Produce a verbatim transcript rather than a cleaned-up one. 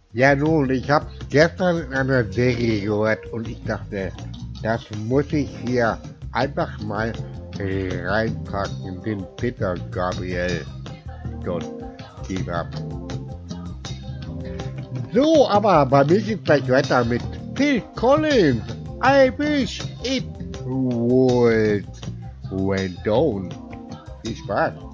Ja nun, ich habe gestern in einer Serie gehört und ich dachte, das muss ich hier einfach mal reinpacken, den Peter Gabriel. Gott, geht ab. So, aber bei mir geht's gleich weiter mit Phil Collins. I wish it would went down. Viel Spaß.